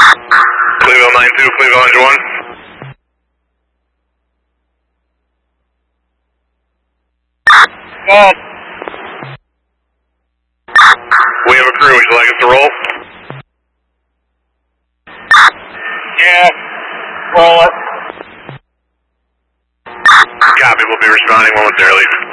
Cleveland 92, Cleveland 101. We have a crew, would you like us to roll? Yeah, roll it. Copy, we'll be responding momentarily.